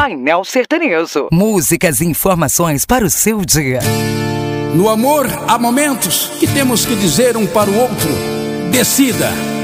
Painel Sertanejo. Músicas e informações para o seu dia. No amor, há momentos que temos que dizer um para o outro: decida.